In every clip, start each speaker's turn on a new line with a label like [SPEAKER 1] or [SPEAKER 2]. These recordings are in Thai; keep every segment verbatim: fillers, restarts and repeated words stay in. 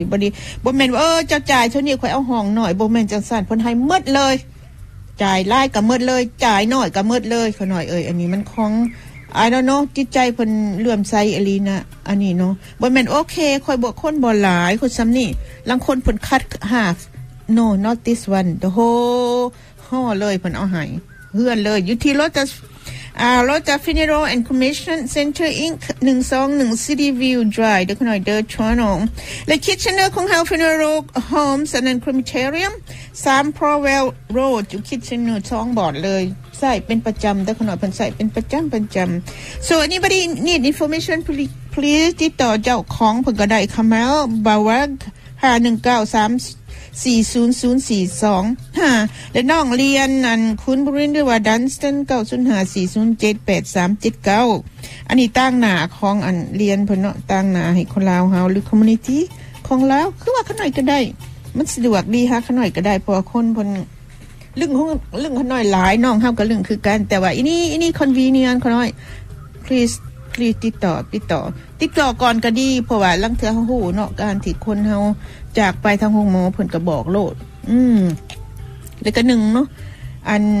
[SPEAKER 1] บ่ดีบ่แม่นว่าเออเจ้าจ่ายเท่านี้ข่อยเอาห้องหน่อยบ่แม่นจังซั่นเพิ่นให้หมดเลยจ่ายหลายก็หมดเลยจ่ายน้อยก็หมดเลยเขาหน่อยเอ้ยอันนี้มันของ I don't know จิตใจเพิ่นเลื่อมใสอีหลีนะอันนี้เนาะบ่แม่นโอเคข่อยบ่คนบ่หลายคนซ้ำนี่ลางคนเพิ่นคัด half no not this one the whole ห่อเลยเพิ่นเอาให้เฮือนเลยอยู่ที่รถจะอ่ารถจะ Funeral and Cremation Center Incorporated หนึ่งสองหนึ่ง City View Drive เด้อขน่อยเด้อชวนองและ Kitchener ของเฮา Funeral Homes and Crematorium สาม Prowell Road อยู่ Kitchener สองบอร์ดเลยใส่เป็นประจำเด้อขน่อยเพิ่นใส่เป็นประจำประจำ so anybody need information please please ติดต่อเจ้าของเพิ่นก็ได้ Kamal Bawag ห้าหนึ่งเก้าสามสี่ ศูนย์ ศูนย์ สี่ สอง ห้าและน้องเรียนอันคุณบรินหรือว่าดันสตันเก้า ศูนย์ ห้า สี่ ศูนย์ เจ็ด แปด สาม เจ็ด เก้าอันนี้ตั้งหน้าของอันเรียนเพิ่นเนาะตั้งหน้าให้คนลาวเฮาหรือคอมมูนิตี้ของลาวคือว่าขน่อยก็ได้มันสะดวกดีฮะขน่อยก็ได้เพราะคนเพิ่นเรื่องของเรื่องขน่อยหลายน้องเฮาก็เรื่องคือกันแต่ว่าอีนี่อีนี่ convenient ขน่อย please please ติดต่อติดต่อติดต่อก่อนก็ดีเพราะว่าลางเทื่อเฮาฮู้เนาะการที่คนเฮาจากไปทางห้องหมอเพิ่นก็บอกโลดอืมแล้วก็หนึ่งเนาะอัน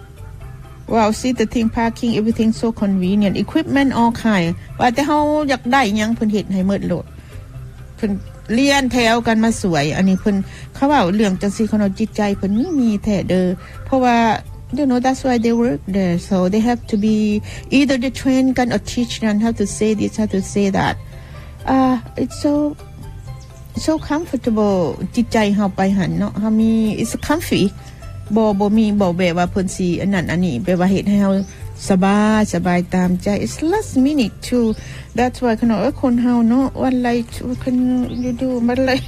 [SPEAKER 1] wow see the thing parking everything so convenient equipment all kind ว่าแต่เฮาอยากได้หยังเพิ่นเฮ็ดให้หมดโลดเพิ่นเรียนแถวกันมาสวยอันนี้เพิ่นเขาเว้าเรื่องจังซี่เขาเนาะจิตใจเพิ่นมีมีแท้เด้อเพราะว่า you know that's why they work there so they have to be either they trainกันor teach them how to say this how to say that uh it's so so comfortable จิตใจเฮาไปหันเนาะเฮามี it's comfy บ่บ่มีบ่แบบว่าเพิ่นสิอันนั้นอันนี้แปลว่าเฮ็ดให้เฮาสบายสบายตามใจ it's last minute too that's why คนเนาะคนเฮาเนาะ one life can you do มันเลย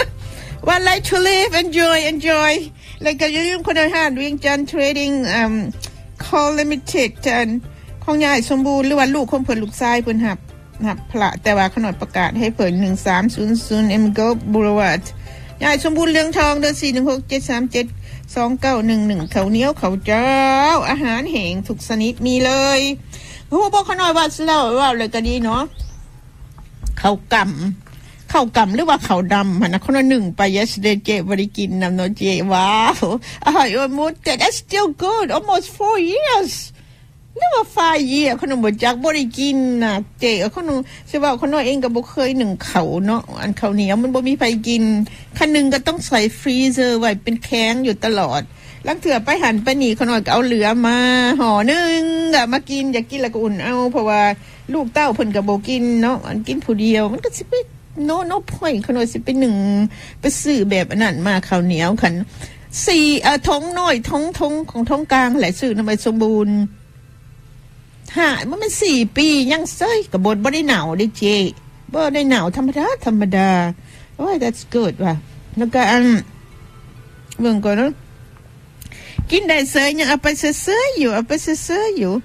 [SPEAKER 1] one life to live enjoy enjoy แล้วก็อย่าลืมคนอาหารเวียงจันทร์ trading um call limited จันของยายสมบูรณ์หรือว่าลูกของเพิ่นลูกชายเพิ่นหับหับพระแต่ว่าขนอยประกาศให้เพิ่นหนึ่งสามศูนย์ศูนย์ Emgo Boulevard ยายสมบูรณ์เรืองทองเด้อสี่ หนึ่ง หก เจ็ด สาม เจ็ด สอง เก้า หนึ่ง หนึ่งข้าวเหนียวข้าวเจ้าอาหารแห้งทุกชนิดมีเลยโอ้บ่ขนอยว่าสิแล้วว่าเลยก็ดีเนาะข้าวกำข้าวกำหรือว่าข้าวดำหั่นน่ะคนละหนึ่งไป yesterday เจบ่ได้กินนำเนาะเจว้าวอร่อยหมด that's still good almost four yearsนึกว่าฝ่ายเยี่ยขนมบ่จักบ่ได้กินน่ะเจ๊ขนมสิว่าขนมเองก็บ่เคยนึ่งข้าวเนาะอันข้าวเหนียวมันบ่มีไผกินคันนึงก็ต้องใส่ฟรีเซอร์ไว้เป็นแข็งอยู่ตลอดลังเถื่อไปหันไปนี่ขนมก็เอาเหลือมาห่อนึงก็มากินอยากกินแล้วก็อุ่นเอาเพราะว่าลูกเต้าเพิ่นก็บ่กินเนาะอันกินผู้เดียวมันก็สิไป no no point ขนมสิไปนึ่งไปซื้อแบบอันนั้นมาข้าวเหนียวคันสี่เอ่อท้องน้อยท้องท้องของท้องกลางแหละซื้อนำไปสมบูรณ์ฮะมันเป็นสี่ปียังเซ้ยกับบทบ่ได้หนาวได้เจบ่ได้หนาวธรรมดาธรรมดาโอ้ย that's good ว่ะแล้วก็อันเบิ่งก่อนเนาะกินได้เซ้ยยังเอาไปเซ้ยอยู่เอาไปเซ้ยอยู่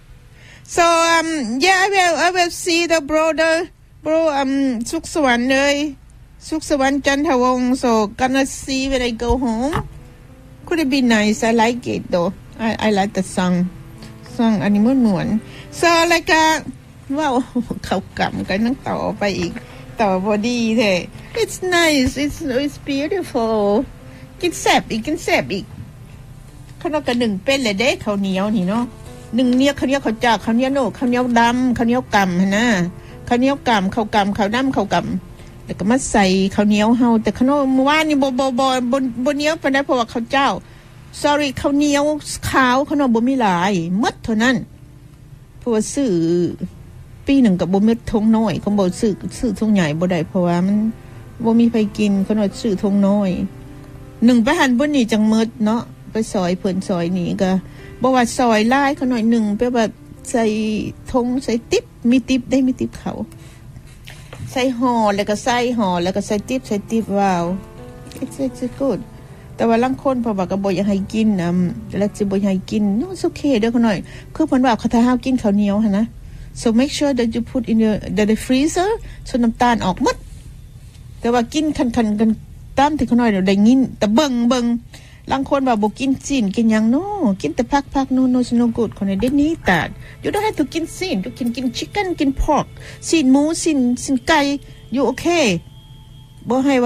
[SPEAKER 1] so um yeah I will I will see the brother bro um สุขสวรรค์เลยสุขสวรรค์จันทวงศ์ so gonna see when I go home could it be nice I like it though I I like the songสองอันนี้มันหนวนซออะไรกะว้าวเขากำกันนั่งต่อไปอีกต่อบอดี้แท้ it's nice it's it's beautiful กินแซ่บอีกกินแซ่บอีกข้าวเหนียวกะหนึ่งเป็นเลยเด้ข้าวเหนียวนี่เนาะหนึ่งเนี่ยข้าวเหนียวข้าวเจ้าข้าวเหนียวโนข้าวเหนียวดำข้าวเหนียวกำหั่นนะข้าวเหนียวกำข้าวกำข้าวดำข้าวกำแล้วก็มาใส่ข้าวเหนียวเฮาแต่ข้าวเหนียวเมื่อวานนี่บ่บ่บ่บนบนเหนียวปานใดเพราะว่าข้าวเจ้าsorry ข้าวเหนียวขาวข้าวเหนียวบ่มีหลายหมดเท่านั้นเพราะว่าซื้อปีหนึ่งกับบ่มีทงน้อยเขาบ่ซื้อซื้อทงใหญ่บ่ได้เพราะว่ามันบ่มีไผกินข้าวเหนียวซื้อทงน้อยหนึ่งไปหันบ่นี่จังหมดเนาะไปซอยเพิ่นซอยนี้ก็บ่ว่าซอยหลายข้าวเหนียวหนึ่งไปแบบใส่ทงใส่ติ๊บมีติ๊บได้มีติ๊บเขาใส่ห่อแล้วก็ใส่ห่อแล้วก็ใส่ติ๊บใส่ติ๊บว้าว it's it's goodแต่ว่าลางคนเพราะว่าก็บ่อยากให้กินนำแล้วสิบ่อยากให้กิน no it's okay เด้อคนหน่อยคือเพิ่นว่าเขาถ้าเฮากินข้าวเหนียวหั่นนะ so make sure that you put in the the, the freezer ส่วนน้ำตาลออกหมดแต่ว่ากินคันๆกันตามที่เขาหน่อยได้ยินแต่เบิ่งเบิ่งลางคนว่าบ่กินซีนกินหยัง no กินแต่ผักๆ no no no good คนได้นี้แต่ you don't have to กินซีน you can กิน chicken กิน pork ซีนหมูซีนซีนไก่ you okay บ่ให้